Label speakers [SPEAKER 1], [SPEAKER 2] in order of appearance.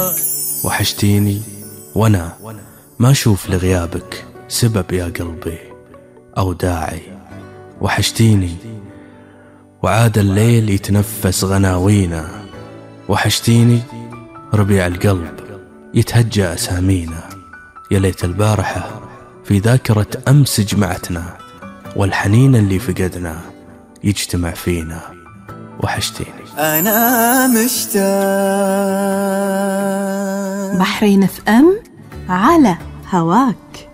[SPEAKER 1] وحشتيني وانا ما اشوف لغيابك سبب يا قلبي او داعي. وحشتيني وعاد الليل يتنفس غناوينا. وحشتيني ربيع القلب يتهجى أسامينا. يا ليت البارحة في ذاكرة أمس جمعتنا، والحنين اللي فقدنا يجتمع فينا. وحشتيني
[SPEAKER 2] أنا مشتاق.
[SPEAKER 3] بحرين FM على هواك.